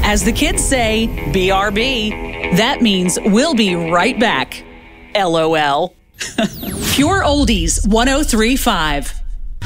As the kids say, BRB. That means we'll be right back. LOL. Pure Oldies 103.5.